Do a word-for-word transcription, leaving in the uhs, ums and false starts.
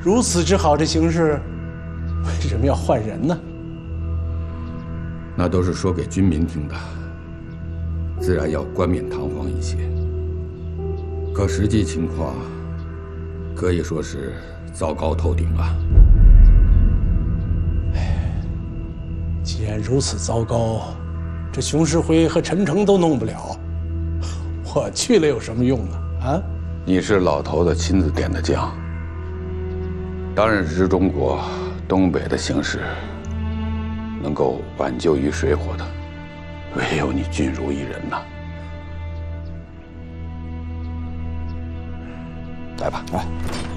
如此之好的形势，为什么要换人呢？ 那都是说给军民听的，自然要冠冕堂皇一些。可实际情况，可以说是糟糕透顶了。 既然如此糟糕，这熊式辉和陈诚都弄不了，我去了有什么用呢？啊！ 你是老头子亲自点的将，当然是中国东北的形势能够挽救于水火的，唯有你君如一人呐。来吧，来。